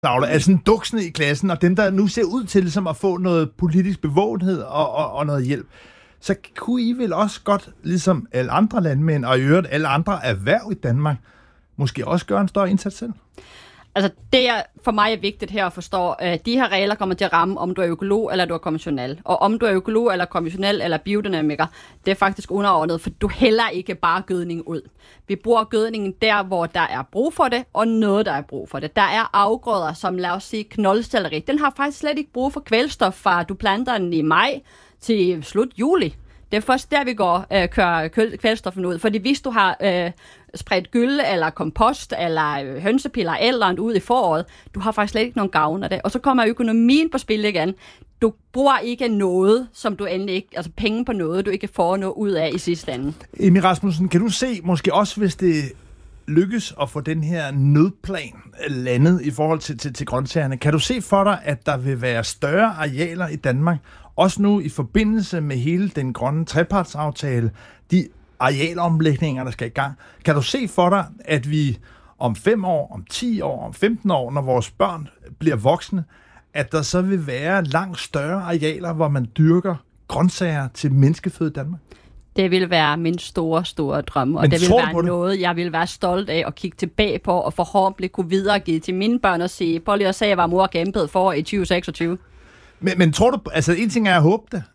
altså en duksende i klassen, og dem, der nu ser ud til ligesom at få noget politisk bevågenhed og noget hjælp, så kunne I vel også godt, ligesom alle andre landmænd, og i øvrigt alle andre erhverv i Danmark, måske også gøre en større indsats selv? Altså, det er for mig er vigtigt her at forstå, at de her regler kommer til at ramme, om du er økolog eller du er konventionel. Og om du er økolog eller konventionel eller biodynamiker, det er faktisk underordnet, for du hælder ikke bare gødning ud. Vi bruger gødningen der, hvor der er brug for det, og noget, der er brug for det. Der er afgrøder, som lad os sige knoldselleri. Den har faktisk slet ikke brug for kvælstof, fra du planter den i maj til slut juli. Det er først der, vi kører kvælstoffen ud. Fordi hvis du har spredt gylle, eller kompost, eller hønsepiller, eller andet ud i foråret, du har faktisk slet ikke nogen gavn af det. Og så kommer økonomien på spil igen. Du bruger ikke noget, som du endelig ikke, altså penge på noget, du ikke får noget ud af i sidste ende. Emil Rasmussen, kan du se, måske også hvis det lykkes at få den her nødplan landet i forhold til grøntsagerne, kan du se for dig, at der vil være større arealer i Danmark, også nu i forbindelse med hele den grønne trepartsaftale, de arealomlægninger, der skal i gang. Kan du se for dig, at vi om 5 år, om 10 år, om 15 år, når vores børn bliver voksne, at der så vil være langt større arealer, hvor man dyrker grøntsager til menneskeføde i Danmark? Det vil være min store drøm, og det vil være noget, jeg vil være stolt af at kigge tilbage på, og forhåbentlig kunne videregive til mine børn og sige, prøv lige at se, hvad mor kæmpede for i 2026. Men tror du, altså en ting er at håbe det,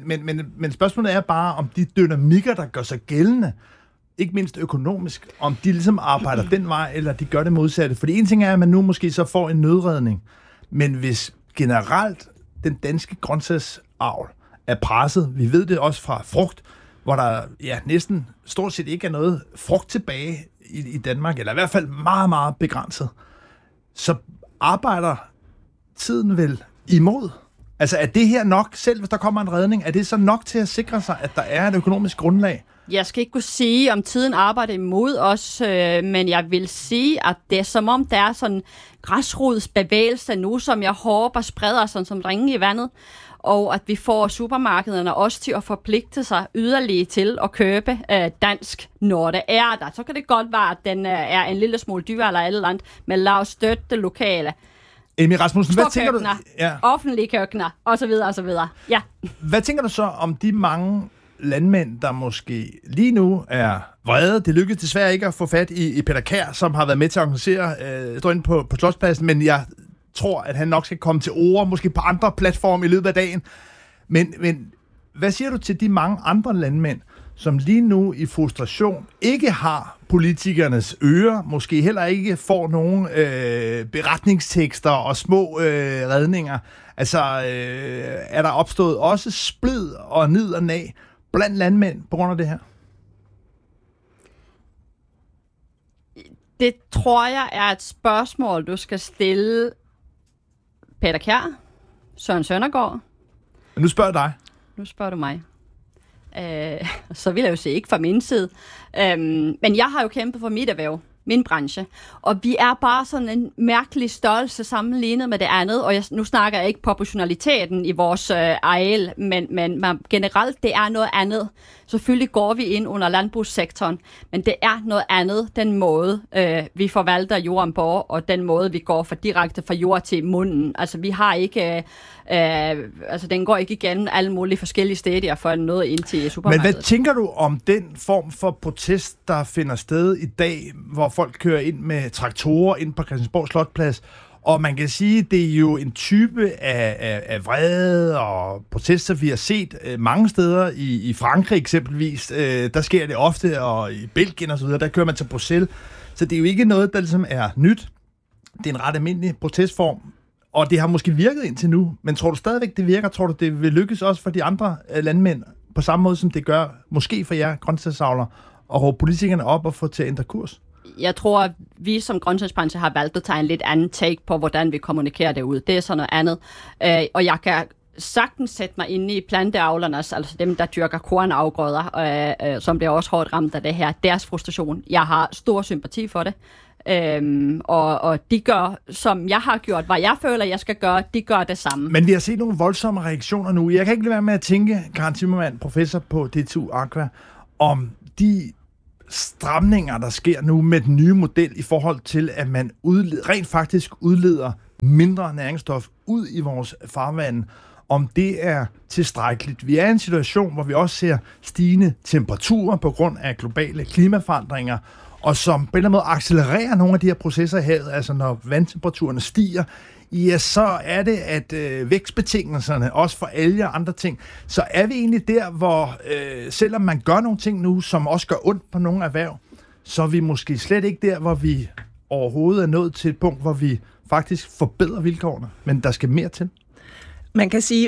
men spørgsmålet er bare, om de dynamikker, der gør sig gældende, ikke mindst økonomisk, om de ligesom arbejder den vej, eller de gør det modsatte. Fordi en ting er, at man nu måske så får en nødredning, men hvis generelt den danske grøntsagsavl er presset, vi ved det også fra frugt, hvor der næsten stort set ikke er noget frugt tilbage i Danmark, eller i hvert fald meget, meget begrænset, så arbejder tiden vel imod. Altså er det her nok, selv hvis der kommer en redning, er det så nok til at sikre sig, at der er et økonomisk grundlag? Jeg skal ikke kunne sige, om tiden arbejder imod os, men jeg vil sige, at det er som om, der er sådan en græsrodsbevægelse nu, som jeg håber spreder sådan som ringe i vandet, og at vi får supermarkederne også til at forpligte sig yderligere til at købe dansk, når det er der. Så kan det godt være, at den er en lille smule dyrere eller et eller andet, men lad os støtte det lokale. Emil Rasmussen, hvad tænker du? Offentlige køkkener, osv. osv. Ja. Hvad tænker du så om de mange landmænd, der måske lige nu er vrede? Det lykkedes desværre ikke at få fat i Peter Kjær, som har været med til at organisere stå inde på Slotspladsen, men jeg tror, at han nok skal komme til ord, måske på andre platforme i løbet af dagen. Men hvad siger du til de mange andre landmænd, som lige nu i frustration ikke har politikernes ører, måske heller ikke får nogen beretningstekster og små redninger? Altså, er der opstået også splid og nid og nag blandt landmænd på grund af det her? Det tror jeg er et spørgsmål, du skal stille Peter Kjær, Søren Søndergaard. Nu spørger jeg dig. Nu spørger du mig. Så vil jeg jo sige ikke fra min side. Men jeg har jo kæmpet for mit erhverv, min branche. Og vi er bare sådan en mærkelig størrelse sammenlignet med det andet. Og nu snakker jeg ikke proportionaliteten i vores areal, men generelt det er noget andet. Selvfølgelig går vi ind under landbrugssektoren, men det er noget andet, den måde vi forvalter jorden på, og den måde vi går direkte fra jord til munden. Altså vi har ikke, den går ikke igennem alle mulige forskellige stadier for at nå ind til supermarkedet. Men hvad tænker du om den form for protest, der finder sted i dag, hvor folk kører ind med traktorer ind på Christiansborg Slotsplads? Og man kan sige, at det er jo en type af vrede og protester, vi har set mange steder i Frankrig eksempelvis. Der sker det ofte, og i Belgien og så videre, der kører man til Bruxelles. Så det er jo ikke noget, der ligesom er nyt. Det er en ret almindelig protestform, og det har måske virket indtil nu. Men tror du stadigvæk, det virker? Tror du, det vil lykkes også for de andre landmænd, på samme måde som det gør måske for jer grøntsagsavlere, at råbe politikerne op og få til at ændre kurs? Jeg tror, at vi som grøntsagsbranche har valgt at tage en lidt anden take på, hvordan vi kommunikerer det ud. Det er sådan noget andet. Og jeg kan sagtens sætte mig ind i planteavlernes, altså dem, der dyrker kornafgrøder, som bliver også hårdt ramt af det her, deres frustration. Jeg har stor sympati for det. Og de gør, som jeg har gjort, hvad jeg føler, jeg skal gøre, de gør det samme. Men vi har set nogle voldsomme reaktioner nu. Jeg kan ikke lade være med at tænke, Karen Zimmermann, professor på DTU Aqua, om de stramninger, der sker nu med den nye model i forhold til, at man rent faktisk udleder mindre næringsstof ud i vores farvand, om det er tilstrækkeligt. Vi er i en situation, hvor vi også ser stigende temperaturer på grund af globale klimaforandringer, og som på en eller anden måde accelererer nogle af de her processer i havet, altså når vandtemperaturerne stiger, ja, så er det, at vækstbetingelserne, også for alger og andre ting, så er vi egentlig der, hvor selvom man gør nogle ting nu, som også gør ondt på nogle erhverv, så er vi måske slet ikke der, hvor vi overhovedet er nået til et punkt, hvor vi faktisk forbedrer vilkårene, men der skal mere til. Man kan sige,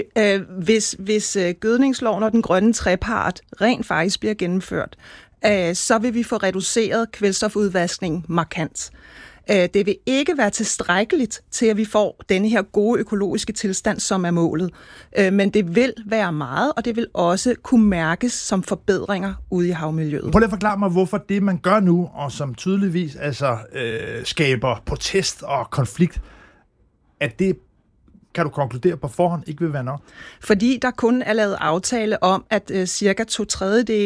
hvis gødningsloven og den grønne trepart rent faktisk bliver gennemført, så vil vi få reduceret kvælstofudvaskningen markant. Det vil ikke være tilstrækkeligt til, at vi får denne her gode økologiske tilstand, som er målet. Men det vil være meget, og det vil også kunne mærkes som forbedringer ude i havmiljøet. Prøv lige at forklare mig, hvorfor det, man gør nu, og som tydeligvis skaber protest og konflikt, at det kan du konkludere på forhånd ikke vil være nok? Fordi der kun er lavet aftale om, at cirka 2/3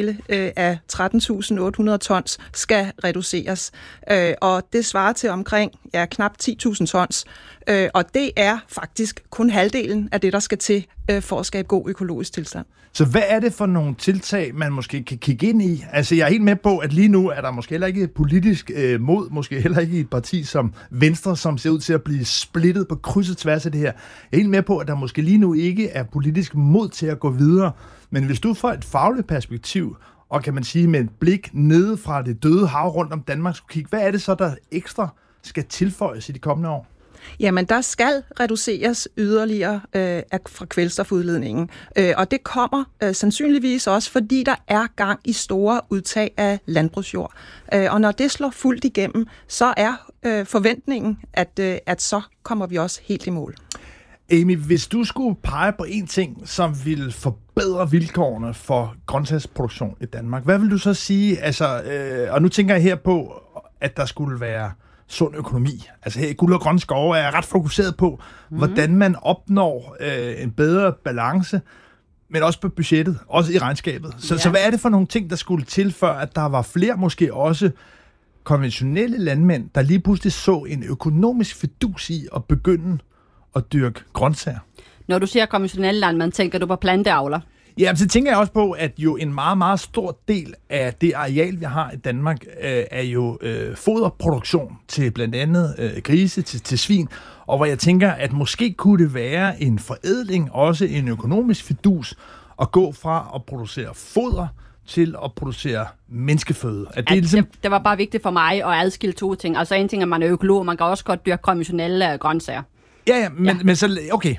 af 13.800 tons skal reduceres. Og det svarer til omkring knap 10.000 tons. Og det er faktisk kun halvdelen af det, der skal til for at skabe god økologisk tilstand. Så hvad er det for nogle tiltag, man måske kan kigge ind i? Altså, jeg er helt med på, at lige nu er der måske heller ikke politisk mod, måske heller ikke i et parti som Venstre, som ser ud til at blive splittet på kryds og tværs af det her. Jeg er helt med på, at der måske lige nu ikke er politisk mod til at gå videre. Men hvis du får et fagligt perspektiv, og kan man sige med et blik nede fra det døde hav rundt om Danmark skulle kigge, hvad er det så, der ekstra skal tilføjes i de kommende år? Jamen, der skal reduceres yderligere fra kvælstofudledningen. Og det kommer sandsynligvis også, fordi der er gang i store udtag af landbrugsjord. Og når det slår fuldt igennem, så er forventningen, at så kommer vi også helt i mål. Amy, hvis du skulle pege på en ting, som ville forbedre vilkårene for grøntsagsproduktion i Danmark, hvad vil du så sige? Altså, og nu tænker jeg her på, at der skulle være sund økonomi. Altså her i Guld og Grønne Skove er jeg ret fokuseret på, hvordan man opnår en bedre balance, men også på budgettet, også i regnskabet. Så hvad er det for nogle ting, der skulle til, før at der var flere, måske også konventionelle landmænd, der lige pludselig så en økonomisk fidus i at begynde at dyrke grøntsager? Når du siger konventionelle landmænd, tænker du på planteavler? Ja, så tænker jeg også på, at jo en meget, meget stor del af det areal, vi har i Danmark, er jo foderproduktion til blandt andet grise, til svin, og hvor jeg tænker, at måske kunne det være en forædling, også en økonomisk fidus, at gå fra at producere foder til at producere menneskeføde. Det var bare vigtigt for mig at adskille to ting. Altså en ting er, at man er økolog, man kan også godt dyrke konventionelle grøntsager. Men så, okay.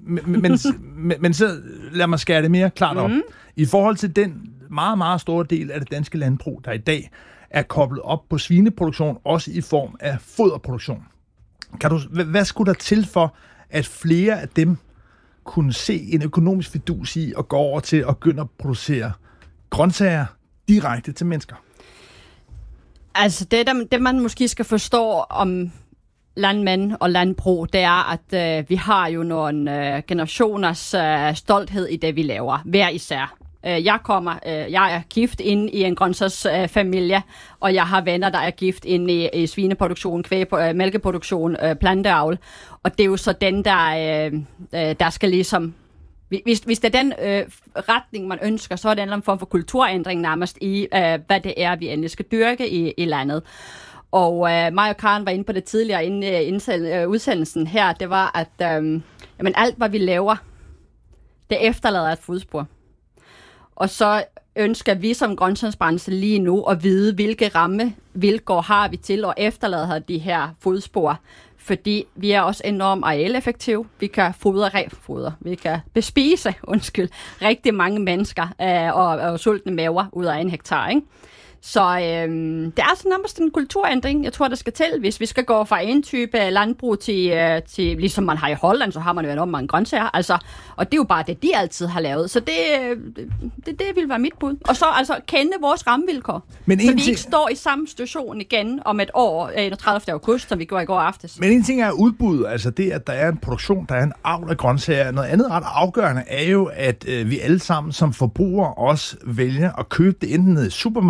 Men så lad mig skære det mere klart op. I forhold til den meget, meget store del af det danske landbrug, der i dag er koblet op på svineproduktion, også i form af foderproduktion. Hvad skulle der til for, at flere af dem kunne se en økonomisk fidus i at gå over til at begynde at producere grøntsager direkte til mennesker? Altså det man måske skal forstå om landmænd og landbrug, det er, at vi har jo nogle generationers stolthed i det, vi laver, hver især. Jeg er gift ind i en grøntsagsfamilie, og jeg har venner, der er gift ind i svineproduktion, mælkeproduktion, planteavl, og det er jo så den, der skal ligesom... Hvis det er den retning, man ønsker, så er det en eller anden form for kulturændring nærmest i, hvad det er, vi endelig skal dyrke i landet. Og mig og Karen var inde på det tidligere inden udsendelsen her, det var, at alt, hvad vi laver, det efterlader et fodspor. Og så ønsker vi som grøntsagsbranche lige nu at vide, hvilke rammevilkår har vi til at efterlade de her fodspor. Fordi vi er også enormt arealeffektive. Vi kan vi kan bespise, rigtig mange mennesker og sultne maver ud af 1 hektar, ikke? Så det er sådan nærmest en kulturændring, jeg tror, der skal til. Hvis vi skal gå fra en type landbrug til ligesom man har i Holland, så har man jo enormt mange grøntsager. Altså, og det er jo bare det, de altid har lavet. Så det vil være mit bud. Og så altså kende vores rammevilkår. Så vi ikke står i samme situation igen om et år, 31. august, som vi gjorde i går aftes. Men en ting er udbud, altså det, at der er en produktion, der er en avl af grøntsager. Noget andet ret afgørende er jo, at vi alle sammen som forbrugere også vælger at købe det enten ned i supermarkedet, som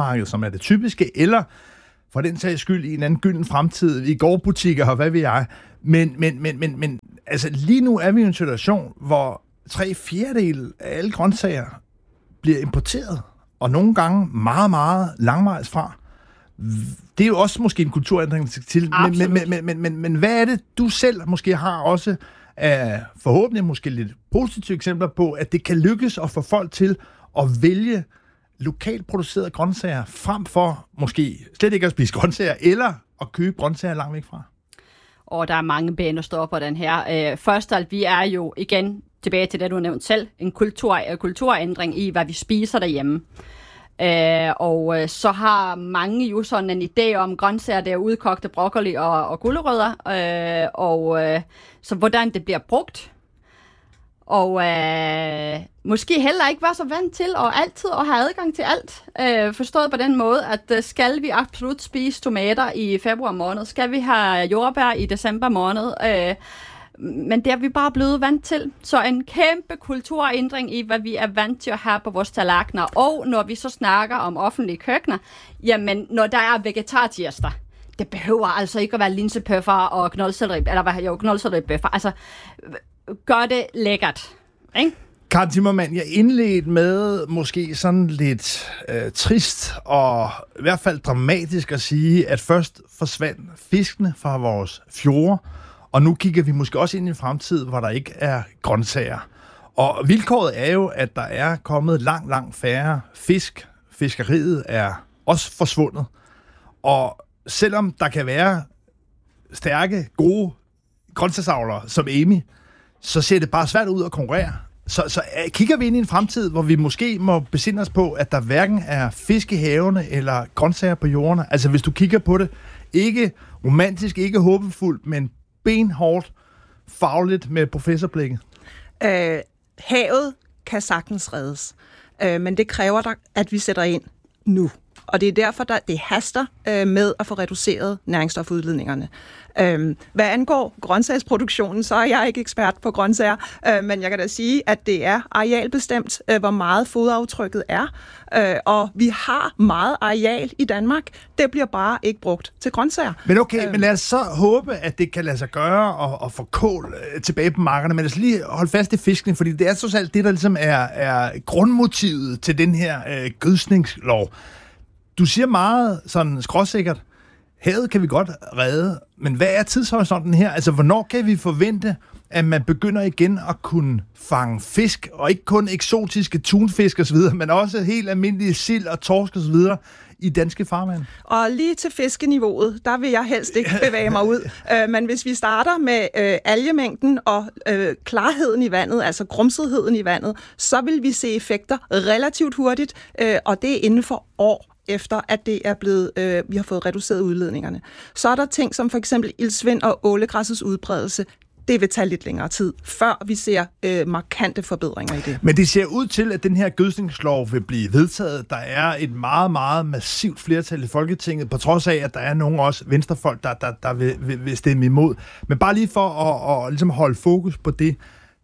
som er det typiske, eller for den sags skyld i en anden gylden fremtid, i gårdbutikker og hvad ved jeg. Men altså lige nu er vi i en situation, hvor 3/4 af alle grøntsager bliver importeret, og nogle gange meget, meget langvejs fra. Det er jo også måske en kulturændring til. Men hvad er det, du selv måske har også forhåbentlig måske lidt positive eksempler på, at det kan lykkes at få folk til at vælge lokalt producerede grøntsager, frem for måske slet ikke at spise grøntsager, eller at købe grøntsager langt væk fra? Og der er mange ben at stå på den her. Først og alt, vi er jo igen tilbage til det, du har nævnt selv, en kulturændring i, hvad vi spiser derhjemme. Og så har mange jo sådan en idé om grøntsager, der er udkogte broccoli og gulerødder, så hvordan det bliver brugt. Og måske heller ikke være så vant til og altid at have adgang til alt. Forstået på den måde, at skal vi absolut spise tomater i februar måned, skal vi have jordbær i december måned, men det er vi bare blevet vant til. Så en kæmpe kulturændring i, hvad vi er vant til at have på vores tallerkener. Og når vi så snakker om offentlige køkkener, jamen når der er vegetartirsdag, det behøver altså ikke at være linsepøffer og knoldselleribøffer. Altså, gør det lækkert, ikke? Karen Zimmermann, jeg indledte med måske sådan lidt trist og i hvert fald dramatisk at sige, at først forsvandt fiskene fra vores fjorde, og nu kigger vi måske også ind i en fremtid, hvor der ikke er grøntsager. Og vilkåret er jo, at der er kommet langt færre fisk. Fiskeriet er også forsvundet. Og selvom der kan være stærke, gode grøntsagsavlere som Amy, så ser det bare svært ud at konkurrere. Så kigger vi ind i en fremtid, hvor vi måske må besinde os på, at der hverken er fisk i havene eller grøntsager på jordene. Altså hvis du kigger på det, ikke romantisk, ikke håbefuldt, men benhårdt, fagligt med professorblikket. Havet kan sagtens reddes, men det kræver, at vi sætter ind nu. Og det er derfor, det haster med at få reduceret næringsstofudledningerne. Hvad angår grøntsagsproduktionen, så er jeg ikke ekspert på grøntsager, men jeg kan da sige, at det er arealbestemt, hvor meget fodaftrykket er. Og vi har meget areal i Danmark. Det bliver bare ikke brugt til grøntsager. Men okay, men lad os så håbe, at det kan lade sig gøre og få kål tilbage på markerne. Men lad os lige holde fast i fiskene, fordi det er trods alt det, der ligesom er grundmotivet til den her gødskningslov. Du siger meget sådan skråsikkert, havet kan vi godt redde, men hvad er tidshorisonten her? Altså, hvornår kan vi forvente, at man begynder igen at kunne fange fisk, og ikke kun eksotiske tunfisk osv., men også helt almindelige sild og torsk osv. i danske farvand? Og lige til fiskeniveauet, der vil jeg helst ikke bevæge mig ud. Men hvis vi starter med algemængden og klarheden i vandet, altså grumsetheden i vandet, så vil vi se effekter relativt hurtigt, og det er inden for år efter at det er blevet, vi har fået reduceret udledningerne. Så er der ting som for eksempel iltsvind og ålegræssets udbredelse. Det vil tage lidt længere tid, før vi ser markante forbedringer i det. Men det ser ud til, at den her gødskningslov vil blive vedtaget. Der er et meget, meget massivt flertal i Folketinget, på trods af, at der er nogle også venstrefolk, der vil stemme imod. Men bare lige for at ligesom holde fokus på det.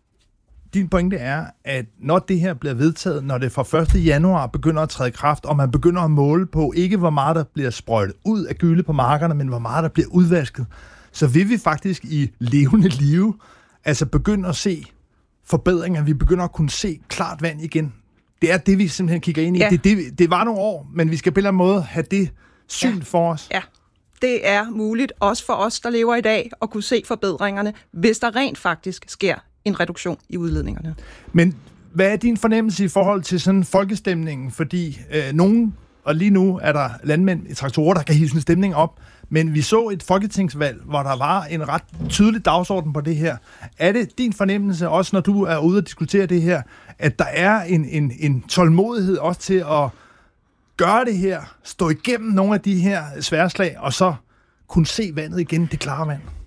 Din pointe er, at når det her bliver vedtaget, når det fra 1. januar begynder at træde i kraft, og man begynder at måle på ikke hvor meget der bliver sprøjtet ud af gylde på markerne, men hvor meget der bliver udvasket, så vil vi faktisk i levende live altså begynde at se forbedringer. Vi begynder at kunne se klart vand igen. Det er det, vi simpelthen kigger ind i. Ja. Det var nogle år, men vi skal på en eller anden måde have det syn for os. Ja. Det er muligt, også for os, der lever i dag, at kunne se forbedringerne, hvis der rent faktisk sker en reduktion i udledningerne. Men hvad er din fornemmelse i forhold til sådan folkestemningen? Fordi nogen, og lige nu er der landmænd i traktorer, der kan hilse en stemning op, men vi så et folketingsvalg, hvor der var en ret tydelig dagsorden på det her. Er det din fornemmelse, også når du er ude og diskutere det her, at der er en tålmodighed også til at gøre det her, stå igennem nogle af de her sværslag, og så kunne se vandet igen, det klare vand?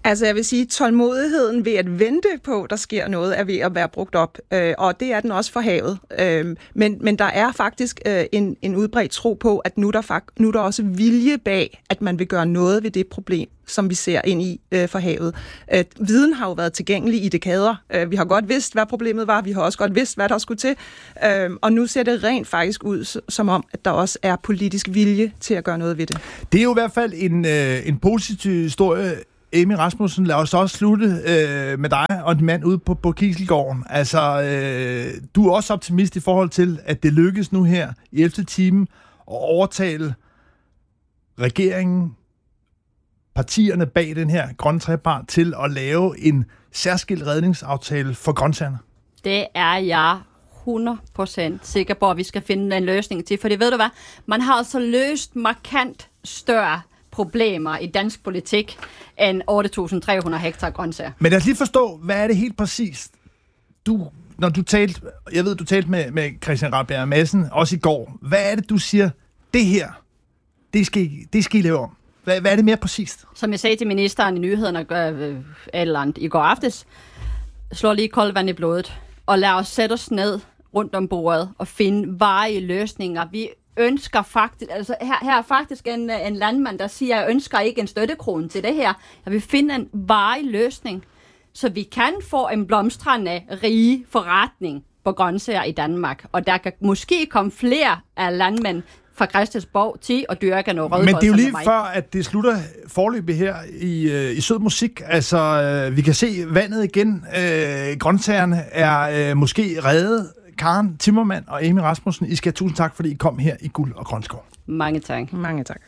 Altså jeg vil sige, tålmodigheden ved at vente på, der sker noget, er ved at være brugt op, og det er den også for havet. Men der er faktisk en udbredt tro på, at nu er der også vilje bag, at man vil gøre noget ved det problem, som vi ser ind i for havet. Viden har jo været tilgængelig i dekader. Vi har godt vidst, hvad problemet var. Vi har også godt vidst, hvad der skulle til. Og nu ser det rent faktisk ud, som om, at der også er politisk vilje til at gøre noget ved det. Det er jo i hvert fald en positiv historie. Amy Rasmussen, lad os også slutte med dig og din mand ude på Kieselgården. Altså, du er også optimist i forhold til, at det lykkes nu her i 11. time at overtale regeringen, partierne bag den her grønne trepart til at lave en særskilt redningsaftale for grøntsagerne. Det er jeg 100% sikker på, at vi skal finde en løsning til. Fordi ved du hvad, man har altså løst markant større problemer i dansk politik end 8.300 hektar grøntsager. Men lad os lige forstå, hvad er det helt præcist? Når du talte, jeg ved, du talte med Christian Rabjerg Madsen, også i går. Hvad er det, du siger, det her, det skal I lave om? Hvad er det mere præcist? Som jeg sagde til ministeren i nyhederne i går aftes, slår lige koldt vand i blodet, og lad os sætte os ned rundt om bordet og finde varige løsninger. Vi ønsker faktisk, altså her er faktisk en landmand, der siger, jeg ønsker ikke en støttekrone til det her. Jeg vil finde en varig løsning, så vi kan få en blomstrende, rige forretning på grøntsager i Danmark. Og der kan måske komme flere af landmænd fra Christiansborg til at dyrke noget rødgrød. Men det er jo lige før, at det slutter forløbet her i sød musik. Altså, vi kan se vandet igen. Grøntsagerne er måske reddet. Karen Timmermann og Amy Rasmussen, I skal have tusind tak, fordi I kom her i Guld og Grønskov. Mange tak. Mange tak.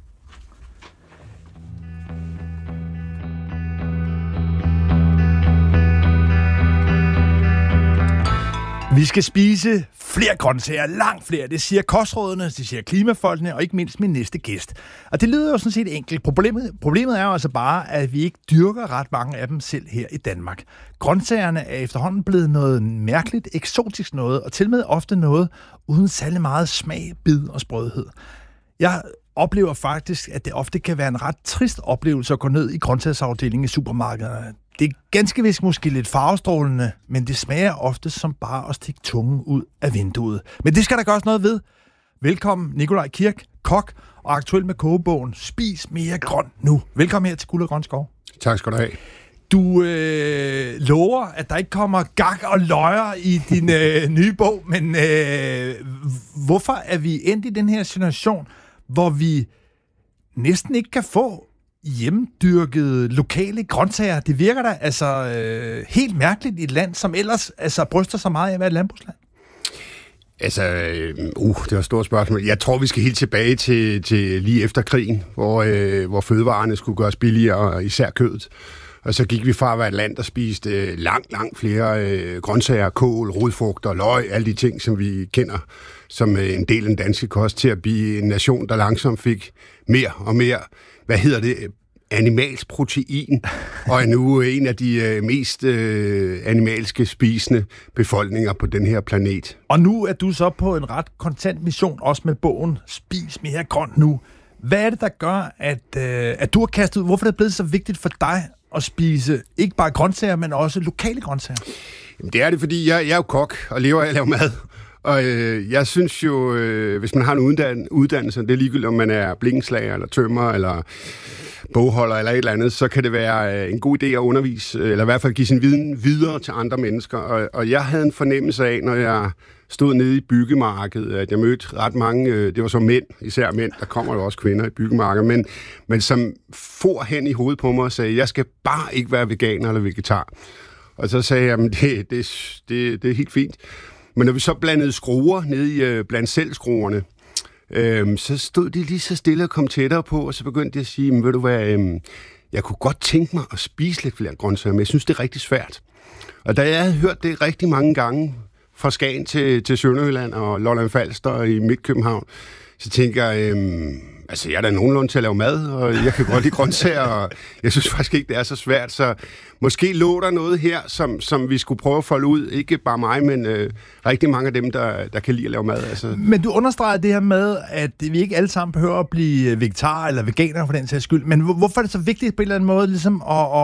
Vi skal spise flere grøntsager, langt flere. Det siger kostrådene, det siger klimafolkene, og ikke mindst min næste gæst. Og det lyder jo sådan set enkelt. Problemet er jo altså bare, at vi ikke dyrker ret mange af dem selv her i Danmark. Grøntsagerne er efterhånden blevet noget mærkeligt, eksotisk noget, og til med ofte noget uden særlig meget smag, bid og sprødhed. Jeg oplever faktisk, at det ofte kan være en ret trist oplevelse at gå ned i grøntsagsafdelingen i supermarkederne. Det er ganske vist måske lidt farvestrålende, men det smager ofte som bare at stikke tungen ud af vinduet. Men det skal der gøres noget ved. Velkommen, Nikolaj Kirk, kok og aktuel med kogebogen Spis mere grønt nu. Velkommen her til Guld og Grønskov. Tak skal du have. Du lover, at der ikke kommer gak og løjer i din nye bog, men hvorfor er vi endt i den her situation, hvor vi næsten ikke kan få hjemmedyrkede lokale grøntsager? Det virker da altså helt mærkeligt i et land, som ellers bryster så meget af at være et landbrugsland. Altså, det var et stort spørgsmål. Jeg tror, vi skal helt tilbage til lige efter krigen, hvor fødevarene skulle gøres billigere, især kødet. Og så gik vi fra at være et land, der spiste langt flere grøntsager, kål, rodfrugter, løg, alle de ting, som vi kender som en del af den danske kost, til at blive en nation, der langsomt fik mere og mere, animalsk protein, og er nu en af de mest animalske spisende befolkninger på den her planet. Og nu er du så på en ret kontant mission, også med bogen Spis mere grønt nu. Hvad er det, der gør, at du har kastet ud? Hvorfor er det blevet så vigtigt for dig at spise ikke bare grøntsager, men også lokale grøntsager? Jamen, det er det, fordi jeg er jo kok og lever af at lave mad. Og jeg synes jo, hvis man har en uddannelse, det er ligegyldigt, om man er blikkenslager, eller tømrer, eller bogholder, eller et eller andet, så kan det være en god idé at undervise, eller i hvert fald give sin viden videre til andre mennesker. Og jeg havde en fornemmelse af, når jeg stod nede i byggemarkedet, at jeg mødte ret mange, det var så mænd, især mænd, der kommer jo også kvinder i byggemarkedet, men som for hen i hovedet på mig og sagde, jeg skal bare ikke være veganer eller vegetar. Og så sagde jeg, det er helt fint. Men når vi så blandede skruer ned i blandt selv skruerne, så stod de lige så stille og kom tættere på, og så begyndte de at sige, ved du hvad, jeg kunne godt tænke mig at spise lidt flere grøntsager, men jeg synes, det er rigtig svært. Og da jeg havde hørt det rigtig mange gange, fra Skagen til Sønderjylland og Lolland Falster i Midtkøbenhavn, så tænker jeg, Altså, jeg er da nogenlunde til at lave mad, og jeg kan godt lide grøntsager, og jeg synes faktisk ikke, det er så svært. Så måske lå der noget her, som vi skulle prøve at folde ud. Ikke bare mig, men rigtig mange af dem, der kan lide at lave mad. Altså. Men du understreger det her med, at vi ikke alle sammen behøver at blive vegetar eller veganer for den sags skyld. Men hvorfor er det så vigtigt på en eller anden måde ligesom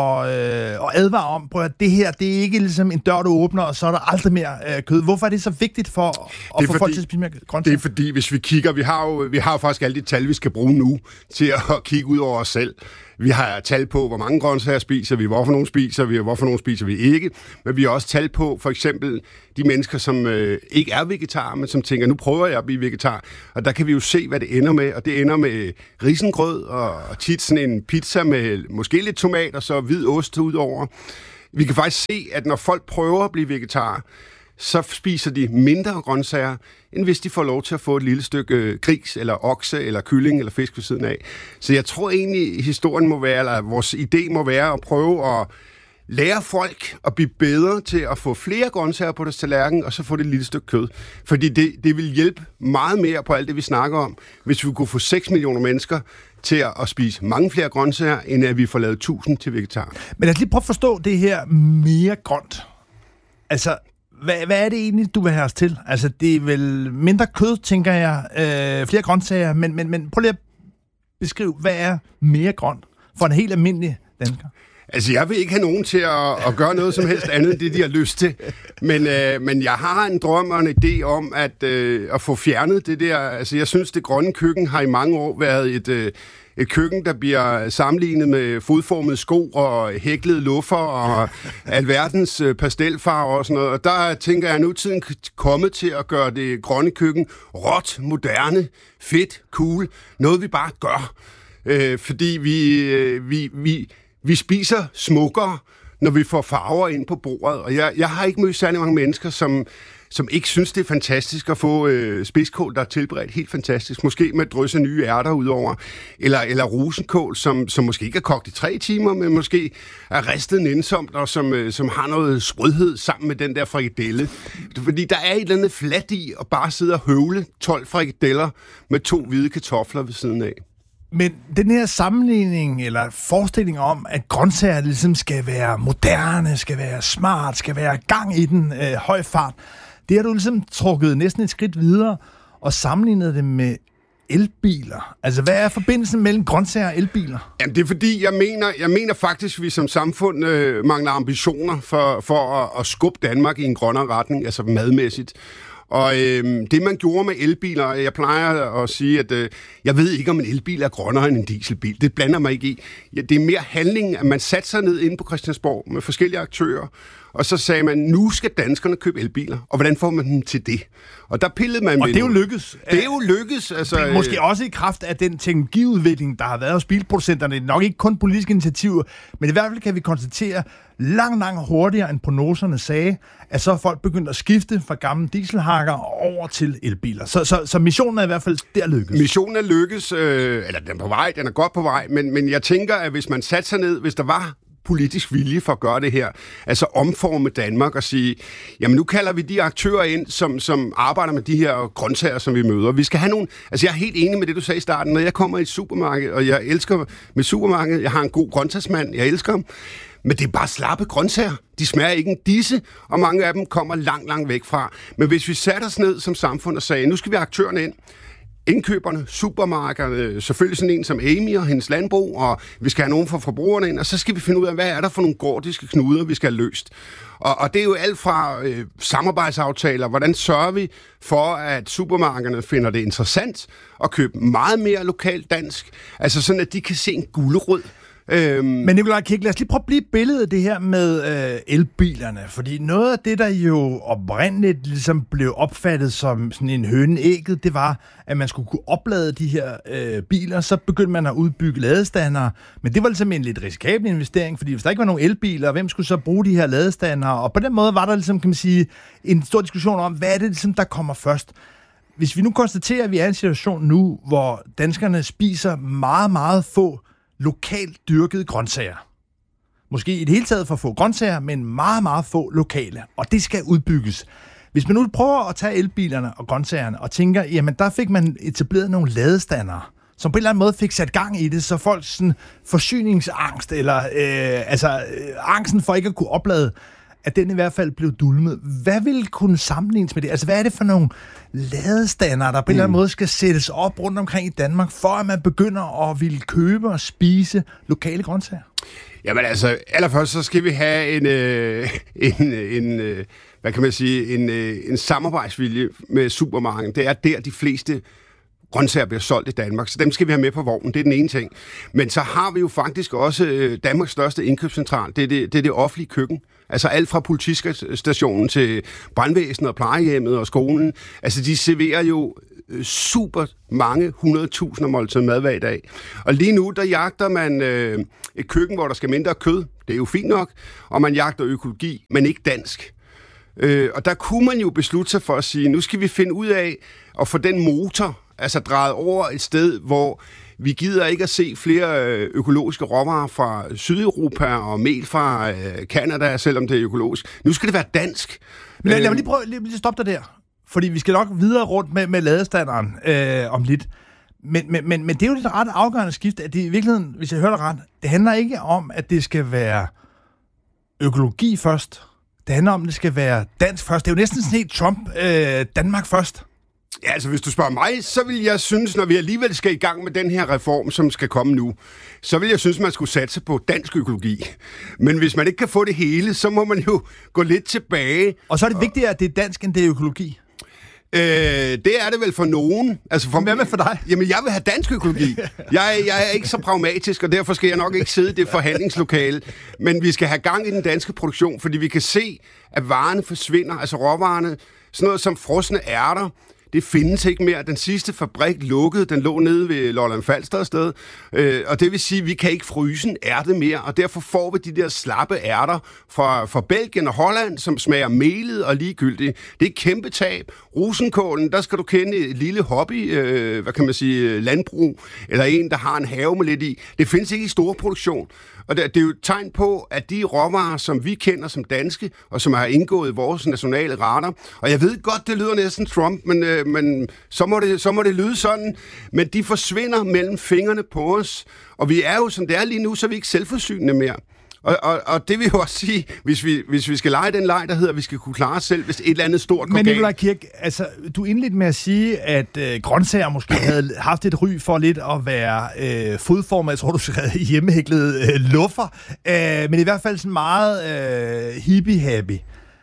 at advare om, at det her, det er ikke ligesom en dør, du åbner, og så er der aldrig mere kød. Hvorfor er det så vigtigt for at få folk til at spise mere grøntsager? Det er fordi, hvis vi kigger, vi har jo faktisk alle de tal, vi skal bruge nu til at kigge ud over os selv. Vi har tal på, hvor mange grøntsager spiser vi, hvorfor nogle spiser vi, og hvorfor nogle spiser vi ikke. Men vi har også tal på, for eksempel, de mennesker, som ikke er vegetarer, men som tænker, nu prøver jeg at blive vegetar. Og der kan vi jo se, hvad det ender med. Og det ender med risengrød og tit sådan en pizza med måske lidt tomat og så hvid ost udover. Vi kan faktisk se, at når folk prøver at blive vegetarer, så spiser de mindre grøntsager, end hvis de får lov til at få et lille stykke gris, eller okse, eller kylling, eller fisk ved siden af. Så jeg tror egentlig, historien må være, eller vores idé må være at prøve at lære folk at blive bedre til at få flere grøntsager på deres tallerken, og så få det et lille stykke kød. Fordi det vil hjælpe meget mere på alt det, vi snakker om, hvis vi kunne få 6 millioner mennesker til at spise mange flere grøntsager, end at vi får lavet 1000 til vegetarer. Men lad os lige prøve at forstå det her mere grønt. Altså, hvad er det egentlig, du vil have os til? Altså, det er vel mindre kød, tænker jeg, flere grøntsager, men prøv lige at beskrive, hvad er mere grønt for en helt almindelig dansker? Altså, jeg vil ikke have nogen til at gøre noget som helst andet, end det, de har lyst til. Men jeg har en drøm og en idé om at få fjernet det der. Altså, jeg synes, det grønne køkken har i mange år været et køkken, der bliver sammenlignet med fodformede sko og hæklede luffer og alverdens pastelfarver og sådan noget. Og der tænker jeg, at nu er tiden kommet til at gøre det grønne køkken råt, moderne, fedt, cool. Noget, vi bare gør. Fordi vi spiser smukkere, når vi får farver ind på bordet. Og jeg har ikke mødt særlig mange mennesker, som ikke synes, det er fantastisk at få spidskål, der er tilberedt helt fantastisk. Måske med et drys af nye ærter udover. Eller rosenkål, som måske ikke er kogt i 3 timer, men måske er ristet nænsomt, og som har noget sprødhed sammen med den der frikadelle. Fordi der er et eller andet flat i at bare sidde og høvle 12 frikadeller med 2 hvide kartofler ved siden af. Men den her sammenligning eller forestilling om, at grøntsager ligesom skal være moderne, skal være smart, skal være gang i den høj fart, det har du ligesom trukket næsten et skridt videre og sammenlignet det med elbiler. Altså, hvad er forbindelsen mellem grøntsager og elbiler? Jamen, det er fordi, jeg mener faktisk, at vi som samfund mangler ambitioner for at skubbe Danmark i en grønnere retning, altså madmæssigt. Og det, man gjorde med elbiler, jeg plejer at sige, at jeg ved ikke, om en elbil er grønnere end en dieselbil. Det blander mig ikke i. Ja, det er mere handling, at man satte sig ned inde på Christiansborg med forskellige aktører, og så sagde man, nu skal danskerne købe elbiler. Og hvordan får man dem til det? Og der pillede man med. Og det er jo lykkes. Det er jo lykkes. Altså, måske også i kraft af den teknologiudvikling, der har været hos bilproducenterne. Nok ikke kun politiske initiativer, men i hvert fald kan vi konstatere, langt hurtigere end prognoserne sagde, at så er folk begyndt at skifte fra gamle dieselhakker over til elbiler. Så missionen er i hvert fald der lykkes. Missionen er lykkes, eller den er på vej, den er godt på vej, men jeg tænker, at hvis man satte sig ned, hvis der var politisk vilje for at gøre det her, altså omforme Danmark og sige, jamen nu kalder vi de aktører ind, som arbejder med de her grøntsager, som vi møder. Vi skal have nogle, altså jeg er helt enig med det, du sagde i starten, når jeg kommer i et supermarked, og jeg elsker med supermarked, jeg har en god grøntsagsmand, jeg elsker ham, men det er bare slappe grøntsager. De smager ikke en disse, og mange af dem kommer langt væk fra. Men hvis vi satte os ned som samfund og sagde, nu skal vi have aktørerne ind, indkøberne, supermarkederne, selvfølgelig sådan en som Amy og hendes landbrug, og vi skal have nogen fra forbrugerne ind, og så skal vi finde ud af, hvad er der for nogle gordiske knuder, vi skal have løst. Og det er jo alt fra samarbejdsaftaler, hvordan sørger vi for, at supermarkederne finder det interessant at købe meget mere lokalt dansk, altså sådan, at de kan se en gulerod. Men Nikolaj Kirk, lad os lige prøve at blive billedet af det her med elbilerne, fordi noget af det, der jo oprindeligt ligesom blev opfattet som sådan en høne-ægget, det var, at man skulle kunne oplade de her biler, så begyndte man at udbygge ladestandere, men det var ligesom en lidt risikabel investering, fordi hvis der ikke var nogen elbiler, hvem skulle så bruge de her ladestandere, og på den måde var der ligesom, kan man sige, en stor diskussion om, hvad er det ligesom, der kommer først. Hvis vi nu konstaterer, at vi er i en situation nu, hvor danskerne spiser meget få lokalt dyrkede grøntsager. Måske i det hele taget for få grøntsager, men meget få lokale. Og det skal udbygges. Hvis man nu prøver at tage elbilerne og grøntsagerne og tænker, jamen der fik man etableret nogle ladestandere, som på en eller anden måde fik sat gang i det, så folks sådan, forsyningsangst, eller angsten for ikke at kunne oplade, at den i hvert fald blev dulmet. Hvad vil kunne sammenlignes med det? Altså, hvad er det for nogle ladestander, der på en eller anden måde skal sættes op rundt omkring i Danmark, for at man begynder at ville købe og spise lokale grøntsager? Jamen altså, allerførst så skal vi have hvad kan man sige, en samarbejdsvilje med supermarkedet. Det er der, de fleste grøntsager bliver solgt i Danmark, så dem skal vi have med på vognen, det er den ene ting. Men så har vi jo faktisk også Danmarks største indkøbscentral, det er det offentlige køkken. Altså alt fra politistationen til brandvæsenet og plejehjemmet og skolen. Altså de serverer jo super mange 100.000 måltider mad hver dag. Og lige nu, der jagter man et køkken, hvor der skal mindre kød. Det er jo fint nok. Og man jagter økologi, men ikke dansk. Og der kunne man jo beslutte sig for at sige, nu skal vi finde ud af at få den motor altså drejet over et sted, hvor vi gider ikke at se flere økologiske råvarer fra Sydeuropa og mel fra Canada, selvom det er økologisk. Nu skal det være dansk. Men lad mig lige prøve lige stoppe dig der. Fordi vi skal nok videre rundt med ladestanderen om lidt. Men det er jo et ret afgørende skift, at det i virkeligheden, hvis jeg hører dig ret, det handler ikke om, at det skal være økologi først. Det handler om, at det skal være dansk først. Det er jo næsten sådan helt Trump, Danmark først. Ja, altså hvis du spørger mig, så vil jeg synes, når vi alligevel skal i gang med den her reform, som skal komme nu, så vil jeg synes, man skulle satse på dansk økologi. Men hvis man ikke kan få det hele, så må man jo gå lidt tilbage. Og så er det vigtigere, at det er dansk, end det er økologi. Det er det vel for nogen. Altså hvad med for dig? Jamen, jeg vil have dansk økologi. Jeg er ikke så pragmatisk, og derfor skal jeg nok ikke sidde i det forhandlingslokale. Men vi skal have gang i den danske produktion, fordi vi kan se, at varerne forsvinder. Altså råvarerne, sådan noget som frosne ærter, det findes ikke mere. Den sidste fabrik lukkede, den lå nede ved Lolland Falster sted. Og det vil sige, at vi kan ikke fryse en ærte mere, og derfor får vi de der slappe ærter fra Belgien og Holland, som smager melet og ligegyldigt. Det er et kæmpe tab. Rosenkålen, der skal du kende et lille hobby, landbrug, eller en, der har en have med lidt i. Det findes ikke i store produktion. Og det er jo et tegn på, at de råvarer, som vi kender som danske, og som har indgået i vores nationale radar, og jeg ved godt, det lyder næsten Trump, men så må det lyde sådan, men de forsvinder mellem fingrene på os, og vi er jo, som det er lige nu, så er vi ikke selvforsynende mere. Og det vil jo også sige, hvis vi skal lege den leg, der hedder, at vi skal kunne klare os selv, hvis et eller andet stort går galt. Men Nikolaj Kirk, altså, du indledte med at sige, at grøntsager måske havde haft et ry for lidt at være fodformet, jeg tror, du skrev hjemmehæklede luffer, men i hvert fald sådan meget hippie-happy.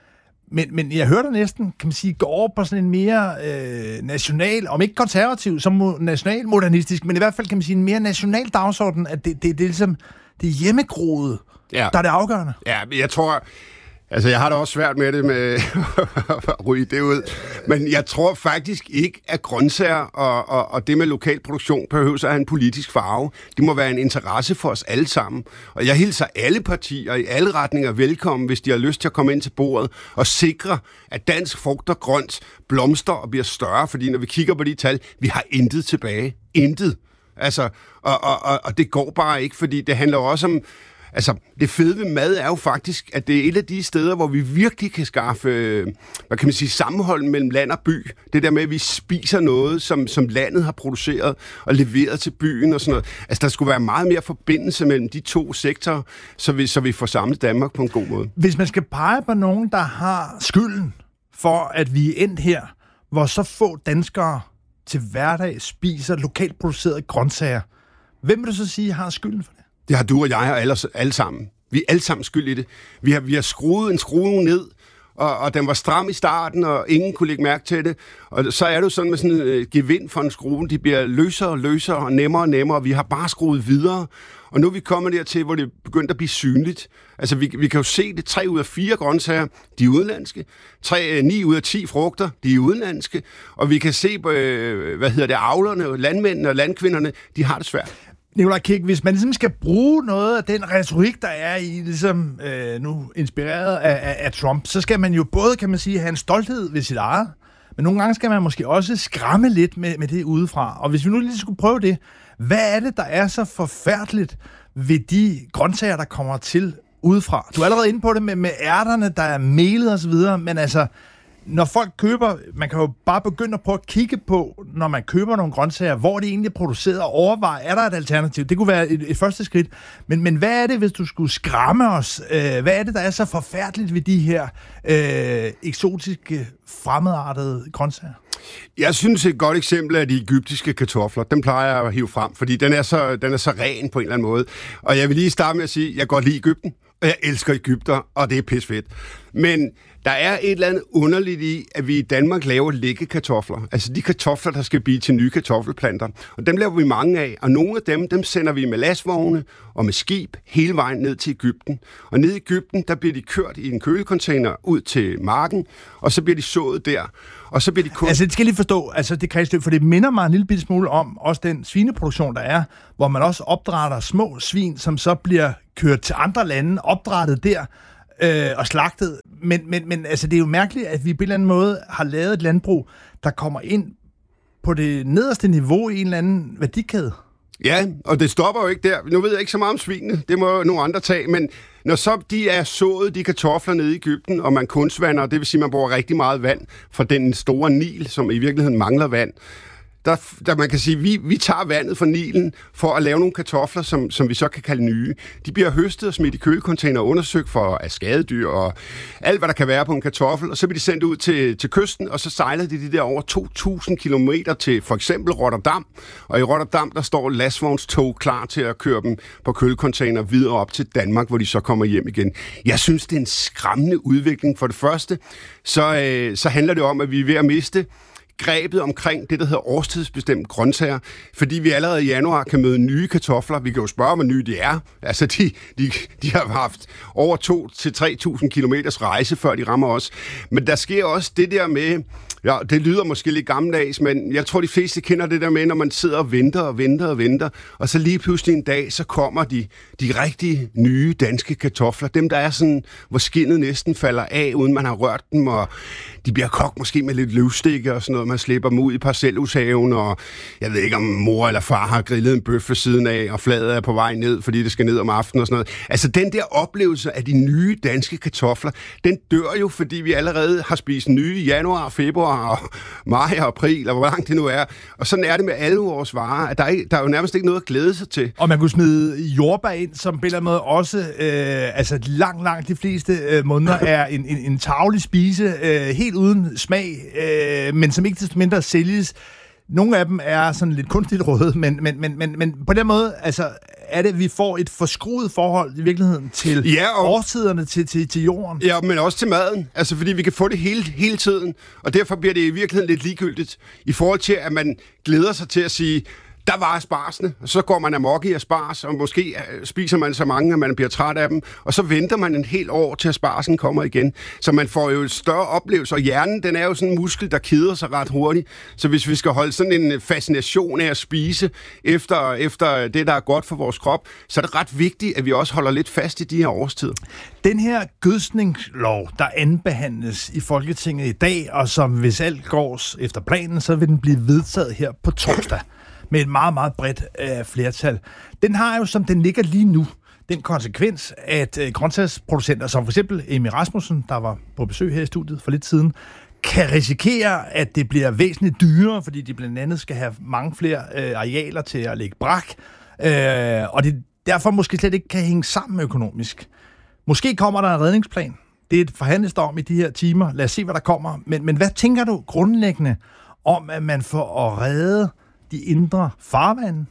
Men jeg hørte næsten, kan man sige, gå over på sådan en mere national, om ikke konservativ, som nationalmodernistisk, men i hvert fald kan man sige en mere national dagsorden, at det er ligesom det hjemmegroede, der er det afgørende. Ja, jeg tror, altså jeg har det også svært med det med at ryge det ud, men jeg tror faktisk ikke, at grøntsager og det med lokal produktion behøver at have en politisk farve. Det må være en interesse for os alle sammen. Og jeg hilser alle partier i alle retninger velkommen, hvis de har lyst til at komme ind til bordet og sikre, at dansk frugt og grønt blomster og bliver større, fordi når vi kigger på de tal, vi har intet tilbage. Intet. Altså, og det går bare ikke, fordi det handler også om, altså, det fede ved mad er jo faktisk, at det er et af de steder, hvor vi virkelig kan skaffe, hvad kan man sige, sammenhold mellem land og by. Det der med, at vi spiser noget, som landet har produceret og leveret til byen og sådan noget. Altså, der skulle være meget mere forbindelse mellem de to sektorer, så vi får samlet Danmark på en god måde. Hvis man skal pege på nogen, der har skylden for, at vi er endt her, hvor så få danskere til hverdag spiser lokalt producerede grøntsager, hvem vil du så sige har skylden for det? Det har du og jeg og alle sammen. Vi er alle sammen skyld i det. Vi har skruet en skrue ned, og den var stram i starten, og ingen kunne lægge mærke til det. Og så er det jo sådan med sådan et gevind for en skrue. De bliver løsere og løsere og nemmere og nemmere. Vi har bare skruet videre. Og nu er vi kommet dertil, hvor det er begyndt at blive synligt. Altså, vi kan jo se det. 3 ud af 4 grøntsager, de er udenlandske. 9 ud af 10 frugter, de er udenlandske. Og vi kan se, avlerne, landmændene og landkvinderne, de har det svært. Nikolaj Kirk, hvis man ligesom skal bruge noget af den retorik, der er i, ligesom nu inspireret af Trump, så skal man jo både, kan man sige, have en stolthed ved sit eget, men nogle gange skal man måske også skræmme lidt med det udefra. Og hvis vi nu lige skulle prøve det, hvad er det, der er så forfærdeligt ved de grøntsager, der kommer til udefra? Du er allerede inde på det med ærterne, der er melet og så videre, men altså, når folk køber, man kan jo bare begynde at prøve at kigge på, når man køber nogle grøntsager, hvor det egentlig er produceret, og overveje, er der et alternativ? Det kunne være et første skridt. Men hvad er det, hvis du skulle skræmme os? Hvad er det, der er så forfærdeligt ved de her eksotiske, fremmedartede grøntsager? Jeg synes, et godt eksempel er de egyptiske kartofler. Den plejer jeg at hive frem, fordi den er så ren på en eller anden måde. Og jeg vil lige starte med at sige, at jeg godt lide Egypten, og jeg elsker Egypter, og det er pisfedt. Men der er et eller andet underligt i, at vi i Danmark laver læggekartofler. Altså de kartofler, der skal blive til nye kartoffelplanter. Og dem laver vi mange af, og nogle af dem sender vi med lastvogne og med skib hele vejen ned til Egypten. Og ned i Egypten, der bliver de kørt i en kølecontainer ud til marken, og så bliver de sået der. Og så bliver de Altså det skal lige forstå, altså det kredsløb, for det minder mig en lille smule om også den svineproduktion, der er, hvor man også opdrætter små svin, som så bliver kørt til andre lande, opdrættet der, og slagtet. Men altså, det er jo mærkeligt, at vi på en eller anden måde har lavet et landbrug, der kommer ind på det nederste niveau i en eller anden værdikæde. Ja, og det stopper jo ikke der. Nu ved jeg ikke så meget om svinene, det må nogle andre tage, men når så de er sået, de kartofler nede i Egypten, og man kunstvander, det vil sige, at man bruger rigtig meget vand fra den store Nil, som i virkeligheden mangler vand, der man kan sige, vi tager vandet fra Nilen for at lave nogle kartofler, som vi så kan kalde nye. De bliver høstet og smidt i kølecontainer og undersøgt for skadedyr og alt, hvad der kan være på en kartoffel, og så bliver de sendt ud til kysten, og så sejler de der over 2.000 kilometer til for eksempel Rotterdam, og i Rotterdam, der står lastvognstog klar til at køre dem på kølecontainer videre op til Danmark, hvor de så kommer hjem igen. Jeg synes, det er en skræmmende udvikling. For det første, så handler det om, at vi er ved at miste grebet omkring det, der hedder årstidsbestemt grøntsager, fordi vi allerede i januar kan møde nye kartofler. Vi kan jo spørge, hvor nye de er. Altså, de har haft over 2.000 til 3.000 kilometers rejse, før de rammer os. Men der sker også det der med, ja, det lyder måske lidt gammeldags, men jeg tror, de fleste kender det der med, når man sidder og venter, og så lige pludselig en dag, så kommer de rigtige nye danske kartofler. Dem, der er sådan, hvor skindet næsten falder af, uden man har rørt dem, og de bliver kogt måske med lidt løvstikke og sådan noget. Man slipper dem ud i parcelhushaven, og jeg ved ikke, om mor eller far har grillet en bøf ved siden af, og fladet er på vej ned, fordi det skal ned om aftenen og sådan noget. Altså, den der oplevelse af de nye danske kartofler, den dør jo, fordi vi allerede har spist nye i januar, februar og maj og april, og hvor langt det nu er. Og sådan er det med alle vores varer, at der er jo nærmest ikke noget at glæde sig til. Og man kunne smide jordbær ind, som på en eller anden måde også, altså langt de fleste måneder er en tarvelig spise, helt uden smag, men som ikke desto mindre sælges. Nogle af dem er sådan lidt kunstigt røde, men på den måde, altså, er det, at vi får et forskruet forhold i virkeligheden til årstiderne, til jorden. Ja, men også til maden. Altså, fordi vi kan få det hele tiden, og derfor bliver det i virkeligheden lidt ligegyldigt i forhold til, at man glæder sig til at sige, der var asparsene, så går man amok i aspars, og måske spiser man så mange, at man bliver træt af dem, og så venter man en hel år til asparsen kommer igen. Så man får jo et større oplevelse, og hjernen, den er jo sådan en muskel, der keder sig ret hurtigt. Så hvis vi skal holde sådan en fascination af at spise efter det, der er godt for vores krop, så er det ret vigtigt, at vi også holder lidt fast i de her årstider. Den her gødskningslov, der anbehandles i Folketinget i dag, og som hvis alt går efter planen, så vil den blive vedtaget her på torsdag med et meget, meget bredt flertal. Den har jo, som den ligger lige nu, den konsekvens, at grøntsagsproducenter, som for eksempel Emil Rasmussen, der var på besøg her i studiet for lidt siden, kan risikere, at det bliver væsentligt dyrere, fordi de blandt andet skal have mange flere arealer til at lægge brak, og det derfor måske slet ikke kan hænge sammen økonomisk. Måske kommer der en redningsplan. Det er et forhandlingsdag om i de her timer. Lad os se, hvad der kommer. Men hvad tænker du grundlæggende om, at man får at redde de indre farvande,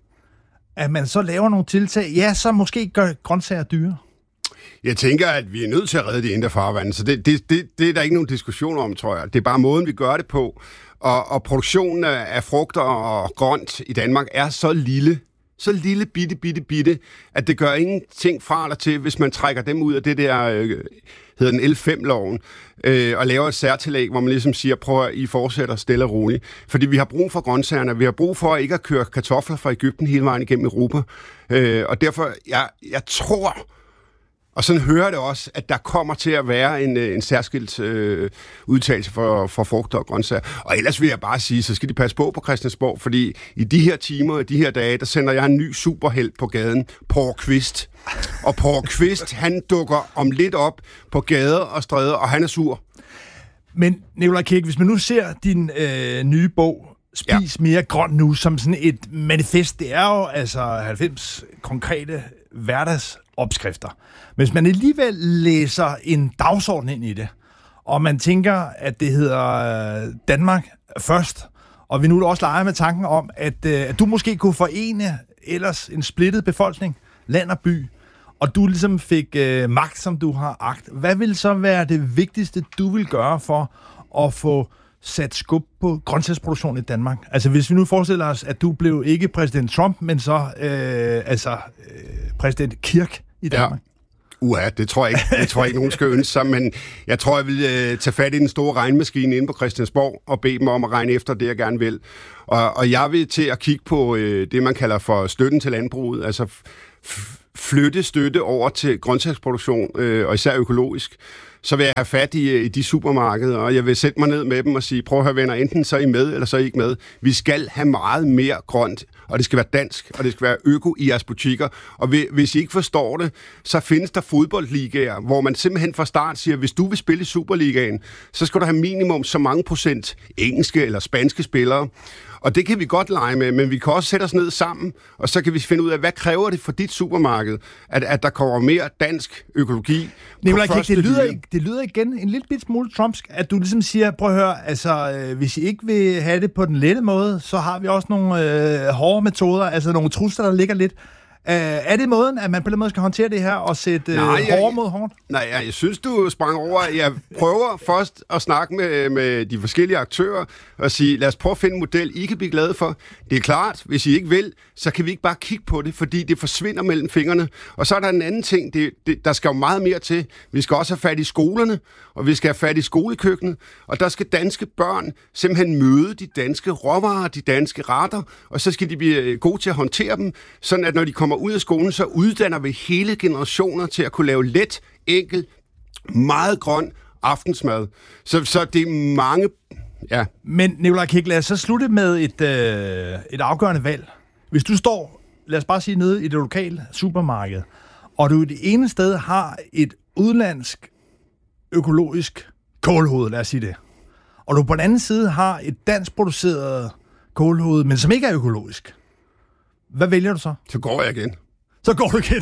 at man så laver nogle tiltag, ja, så måske gør grøntsager dyre? Jeg tænker, at vi er nødt til at redde de indre farvande, så det er der ikke nogen diskussion om, tror jeg. Det er bare måden, vi gør det på. Og produktionen af frugter og grønt i Danmark er så lille bitte, at det gør ingenting fra eller til, hvis man trækker dem ud af det der, hedder den L5-loven, og laver et særtillæg, hvor man ligesom siger, prøv at I fortsætter stille og roligt. Fordi vi har brug for grøntsagerne, vi har brug for ikke at køre kartofler fra Egypten hele vejen igennem Europa. Og derfor, jeg tror, og sådan hører det også, at der kommer til at være en særskilt udtalelse for frugter og grøntsager. Og ellers vil jeg bare sige, så skal de passe på Christiansborg, fordi i de her timer, i de her dage, der sender jeg en ny superhelt på gaden, Poul Kvist. Og Poul Kvist, han dukker om lidt op på gader og stræder, og han er sur. Men Nikolaj Kirk, hvis man nu ser din nye bog, Spis mere grønt nu, som sådan et manifest, det er jo altså 90 konkrete hverdagsopskrifter. Men hvis man alligevel læser en dagsorden ind i det, og man tænker, at det hedder Danmark først, og vi nu også leger med tanken om, at du måske kunne forene ellers en splittet befolkning, land og by, og du ligesom fik magt, som du har agt. Hvad vil så være det vigtigste, du vil gøre for at få sat skub på grøntsagsproduktion i Danmark? Altså hvis vi nu forestiller os, at du blev ikke præsident Trump, men så præsident Kirk i Danmark. Ja. Det tror jeg ikke, nogen skal ønske sig, men jeg tror, jeg vil tage fat i den store regnmaskine inde på Christiansborg og bede dem om at regne efter det, jeg gerne vil. Og jeg vil til at kigge på det, man kalder for støtten til landbruget, altså flytte støtte over til grøntsagsproduktion, og især økologisk. Så vil jeg have fat i de supermarkeder, og jeg vil sætte mig ned med dem og sige, prøv at høre venner, enten så er I med, eller så er I ikke med. Vi skal have meget mere grønt, og det skal være dansk, og det skal være øko i jeres butikker. Og hvis I ikke forstår det, så findes der fodboldligaer, hvor man simpelthen fra start siger, hvis du vil spille i Superligaen, så skal du have minimum så mange procent engelske eller spanske spillere. Og det kan vi godt lege med, men vi kan også sætte os ned sammen, og så kan vi finde ud af, hvad kræver det for dit supermarked, at der kommer mere dansk økologi. Nikolaj Kirk, det lyder igen en lille bit smule trumpsk, at du ligesom siger, prøv at høre, altså hvis I ikke vil have det på den lette måde, så har vi også nogle hårde metoder, altså nogle trusler, der ligger lidt. Er det måden, at man på den måde skal håndtere det her og sætte hårdt mod hårdt? Nej, jeg synes, du sprang over. Jeg prøver først at snakke med de forskellige aktører og sige, lad os prøve at finde en model, I kan blive glade for. Det er klart, hvis I ikke vil, så kan vi ikke bare kigge på det, fordi det forsvinder mellem fingrene. Og så er der en anden ting, der skal jo meget mere til. Vi skal også have fat i skolerne, og vi skal have fat i skolekøkkenet, og der skal danske børn simpelthen møde de danske råvarer, de danske retter, og så skal de blive gode til at håndtere dem, sådan at når de kommer ud af skolen, så uddanner vi hele generationer til at kunne lave let, enkel, meget grøn aftensmad. Så det er mange... Ja. Men Nikolaj Kirk, lad os så slutte med et afgørende valg. Hvis du står, lad os bare sige, nede i det lokale supermarked, og du i det ene sted har et udenlandsk økologisk kålhoved, lad os sige det, og du på den anden side har et dansk produceret kålhoved, men som ikke er økologisk, hvad vælger du så? Så går jeg igen. Så går du igen.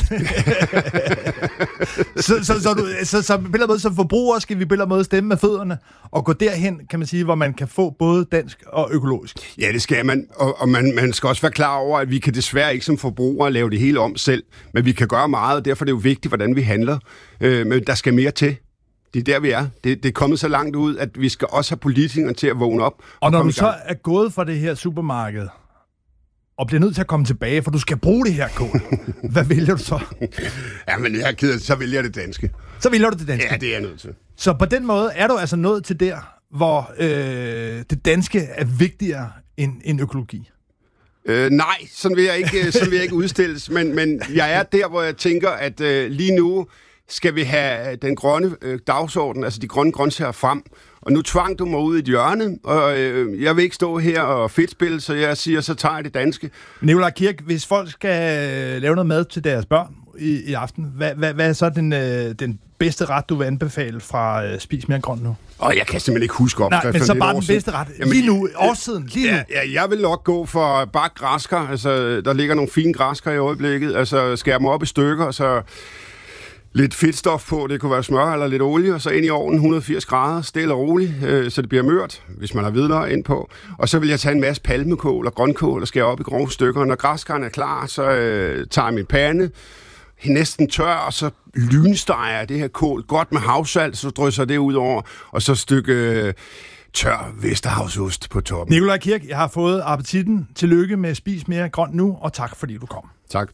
så på en eller anden måde som forbruger skal vi på en eller anden måde stemme med fødderne og gå derhen, kan man sige, hvor man kan få både dansk og økologisk. Ja, det skal man. Og man skal også være klar over, at vi kan desværre ikke som forbrugere lave det hele om selv, men vi kan gøre meget, og derfor er det jo vigtigt, hvordan vi handler. Men der skal mere til. Det er der, vi er. Det er kommet så langt ud, at vi skal også have politikerne til at vågne op. Og når du så er gået fra det her supermarked, og bliver nødt til at komme tilbage, for du skal bruge det her kål. Hvad vælger du så? Jamen, jeg er ked af det, så vælger jeg det danske. Så vælger du det danske? Ja, det er jeg nødt til. Så på den måde er du altså nået til der, hvor det danske er vigtigere end økologi? Nej, sådan vil jeg ikke udstilles, men jeg er der, hvor jeg tænker, at lige nu skal vi have den grønne dagsorden, altså de grønne grøntsager frem. Og nu tvang du mig ud i et hjørne, og jeg vil ikke stå her og fedtspille, så jeg siger, så tager jeg det danske. Nikolaj Kirk, hvis folk skal lave noget mad til deres børn i aften, hvad er så den bedste ret, du vil anbefale fra Spis mere grønt nu? Jeg kan simpelthen ikke huske opskriften. Nej, men så bare den bedste ret. Lige nu, årstiden, lige nu. Ja, jeg vil nok gå for bagt græskar. Altså, der ligger nogle fine græskar i øjeblikket. Altså, skære dem op i stykker, og så lidt fedtstof på, det kunne være smør eller lidt olie, og så ind i ovnen 180 grader, stille og roligt, så det bliver mørt, hvis man har hvidløg ind på. Og så vil jeg tage en masse palmekål og grønkål og skære op i grove stykker. Når græskaren er klar, så tager jeg min pande, næsten tør, og så lynsteger jeg det her kål godt med havsalt, så drysser det ud over, og så et stykke tør Vesterhavsost på toppen. Nikolaj Kirk, jeg har fået appetitten. Tillykke med Spis mere grønt nu, og tak fordi du kom. Tak.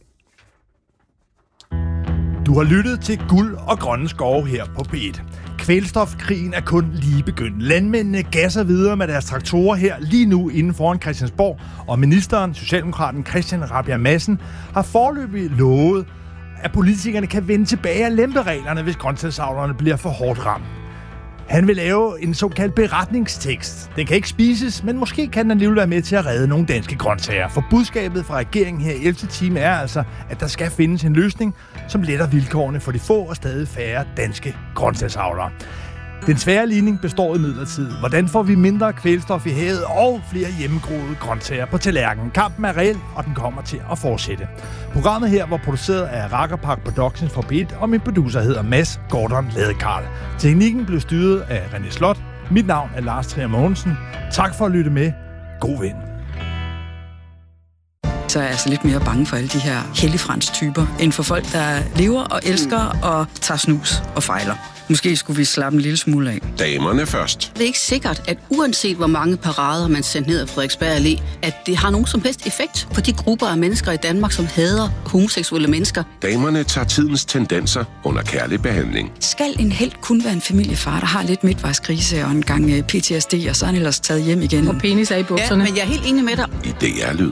Du har lyttet til Guld og Grønne Skove her på P1. Kvælstofkrigen er kun lige begyndt. Landmændene gasser videre med deres traktorer her lige nu inden foran Christiansborg, og ministeren, socialdemokraten Christian Rabjerg Madsen, har foreløbig lovet, at politikerne kan vende tilbage og lempe reglerne, hvis grøntsagsavlerne bliver for hårdt ramt. Han vil lave en såkaldt beretningstekst. Den kan ikke spises, men måske kan den alligevel være med til at redde nogle danske grøntsager. For budskabet fra regeringen her i 11. time er altså, at der skal findes en løsning, som letter vilkårene for de få og stadig færre danske grøntsagsavlere. Den svære ligning består imidlertid. Hvordan får vi mindre kvælstof i havet og flere hjemmegroede grøntsager på tallerkenen? Kampen er reel, og den kommer til at fortsætte. Programmet her var produceret af Rakkerpark Productions for P1, og min producer hedder Mads Gordon Ladekarl. Teknikken blev styret af René Slot. Mit navn er Lars Trier Mogensen. Tak for at lytte med. God vind. Så er jeg altså lidt mere bange for alle de her helligfrans-typer, end for folk, der lever og elsker og tager snus og fejler. Måske skulle vi slappe en lille smule af. Damerne først. Det er ikke sikkert, at uanset hvor mange parader man sender ned af Frederiksberg Allé, at det har nogen som helst effekt på de grupper af mennesker i Danmark, som hader homoseksuelle mennesker. Damerne tager tidens tendenser under kærlig behandling. Skal en helt kun være en familiefar, der har lidt midtvejskrise og en gang PTSD, og så er han ellers taget hjem igen? Og penis er i bukserne. Ja, men jeg er helt enig med dig. I DR-lyd.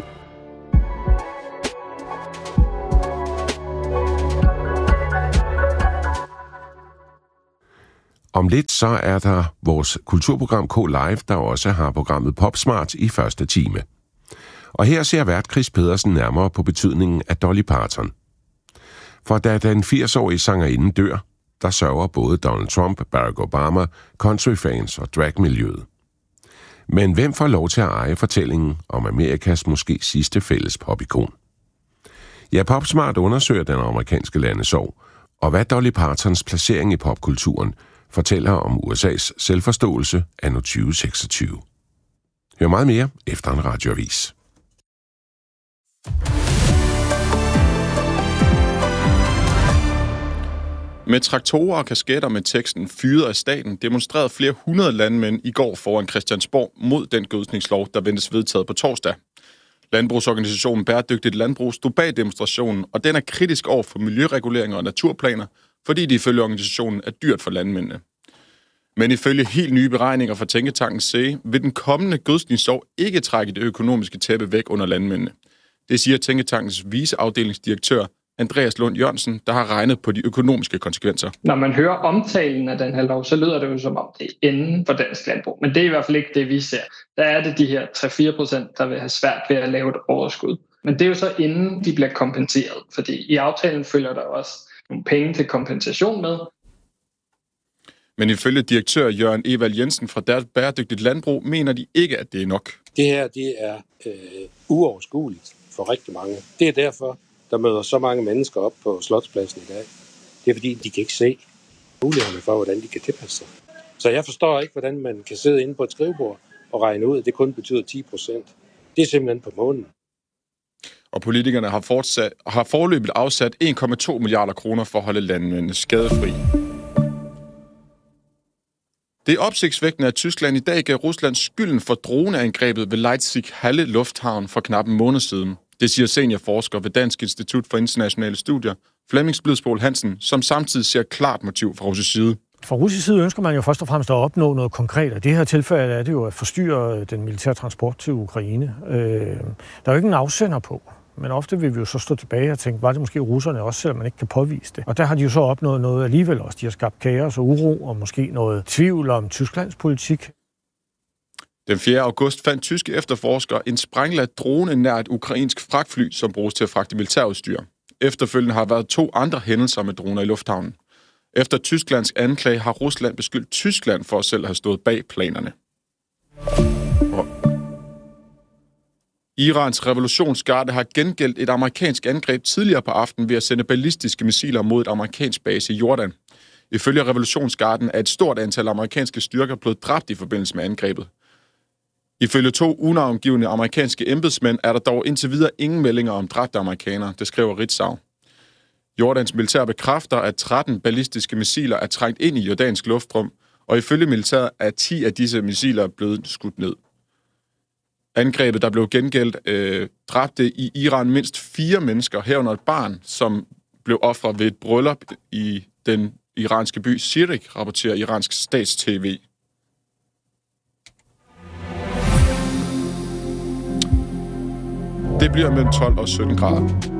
Om lidt så er der vores kulturprogram K-Live, der også har programmet Popsmart i første time. Og her ser vært Chris Pedersen nærmere på betydningen af Dolly Parton. For da den 80-årige sangerinde dør, der sørger både Donald Trump, Barack Obama, countryfans og dragmiljøet. Men hvem får lov til at eje fortællingen om Amerikas måske sidste fælles popikon? Ja, Popsmart undersøger den amerikanske landesorg, og hvad Dolly Partons placering i popkulturen fortæller om USA's selvforståelse anno 2026. Hør meget mere efter en radioavis. Med traktorer og kasketter med teksten "Fyret af staten" demonstrerede flere 100 landmænd i går foran Christiansborg mod den gødskningslov, der ventes vedtaget på torsdag. Landbrugsorganisationen Bæredygtigt Landbrug stod bag demonstrationen, og den er kritisk over for miljøreguleringer og naturplaner, fordi det ifølge organisationen er dyrt for landmændene. Men ifølge helt nye beregninger fra Tænketanken SE, vil den kommende gødskningslov ikke trække det økonomiske tæppe væk under landmændene. Det siger Tænketankens viceafdelingsdirektør Andreas Lund Jørgensen, der har regnet på de økonomiske konsekvenser. Når man hører omtalen af den her lov, så lyder det jo som om det er inden for dansk landbrug. Men det er i hvert fald ikke det, vi ser. Der er det de her 3-4%, der vil have svært ved at lave et overskud. Men det er jo så inden de bliver kompenseret, fordi i aftalen følger der også nogle penge til kompensation med. Men ifølge direktør Jørgen Evald Jensen fra Bæredygtigt Landbrug mener de ikke, at det er nok. Det her det er uoverskueligt for rigtig mange. Det er derfor, der møder så mange mennesker op på Slotspladsen i dag. Det er fordi, de kan ikke se mulighederne for, hvordan de kan tilpasse sig. Så jeg forstår ikke, hvordan man kan sidde inde på et skrivebord og regne ud, at det kun betyder 10%. Det er simpelthen på månen. Og politikerne har foreløbigt afsat 1,2 milliarder kroner for at holde landmændene skadefri. Det er opsigtsvækkende, at Tyskland i dag gav Rusland skylden for droneangrebet ved Leipzig-Halle Lufthavn for knap en måned siden. Det siger seniorforsker ved Dansk Institut for Internationale Studier, Flemming Splidsbol Hansen, som samtidig ser klart motiv fra russisk side. Fra russisk side ønsker man jo først og fremmest at opnå noget konkret, og det her tilfælde er det jo at forstyrre den militære transport til Ukraine. Der er jo ikke en afsender på, men ofte vil vi jo så stå tilbage og tænke, var det måske russerne også, selvom man ikke kan påvise det. Og der har de jo så opnået noget alligevel også. De har skabt kaos og uro, og måske noget tvivl om Tysklands politik. Den 4. august fandt tyske efterforskere en sprængladt drone nær et ukrainsk fragtfly, som bruges til at fragte militærudstyr. Efterfølgende har været 2 andre hændelser med droner i lufthavnen. Efter Tysklands anklage har Rusland beskyldt Tyskland for at selv have stået bag planerne. Irans revolutionsgarde har gengældt et amerikansk angreb tidligere på aftenen ved at sende ballistiske missiler mod et amerikansk base i Jordan. Ifølge revolutionsgarden er et stort antal amerikanske styrker blevet dræbt i forbindelse med angrebet. Ifølge 2 unavngivne amerikanske embedsmænd er der dog indtil videre ingen meldinger om dræbte amerikanere, det skriver Ritzau. Jordans militær bekræfter, at 13 ballistiske missiler er trængt ind i jordansk luftrum, og ifølge militæret er 10 af disse missiler blevet skudt ned. Angrebet, der blev gengældt, dræbte i Iran mindst 4 mennesker, herunder et barn, som blev ofret ved et bryllup i den iranske by Sirik, rapporterer iransk stats-TV. Det bliver mellem 12 og 17 grader.